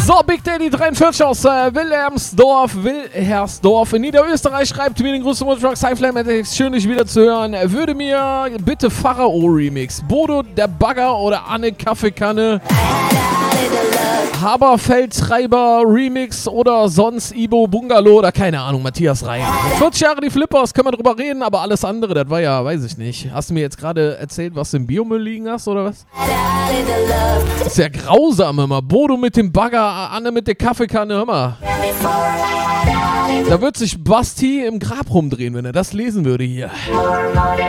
So, Big Daddy 43 aus Wilhelmsdorf in Niederösterreich schreibt mir den Gruß zum Motortrucks Highflame. Schön, dich wieder zu hören. Würde mir bitte Pharao Remix, Bodo der Bagger oder Anne Kaffeekanne, Haberfeldtreiber Remix oder sonst Ibo Bungalow oder keine Ahnung, Matthias Rein. 40 Jahre die Flippers, können wir drüber reden, aber alles andere, das war ja, weiß ich nicht. Hast du mir jetzt gerade erzählt, was du im Biomüll liegen hast oder was? Das ist ja grausam immer. Bodo mit dem Bagger, Anne mit der Kaffeekanne, hör mal. Da wird sich Basti im Grab rumdrehen, wenn er das lesen würde hier.